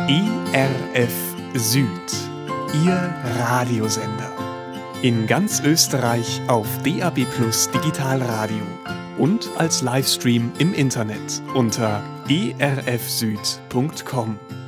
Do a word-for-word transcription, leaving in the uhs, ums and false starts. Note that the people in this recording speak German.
E R F Süd, Ihr Radiosender. In ganz Österreich auf D A B Plus Digitalradio und als Livestream im Internet unter e r f süd punkt com.